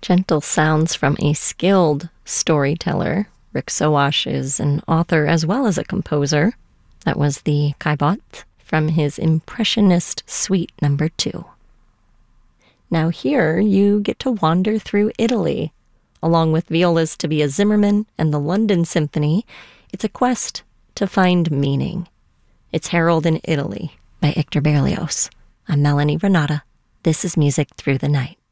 Gentle sounds from a skilled storyteller. Rick Sowash is an author as well as a composer. That was the Caillebotte from his Impressionist Suite No. 2. Now here you get to wander through Italy. Along with Viola's Tobias Zimmerman and the London Symphony, it's a quest to find meaning. It's Harold in Italy by Hector Berlioz. I'm Melanie Renata. This is Music Through the Night.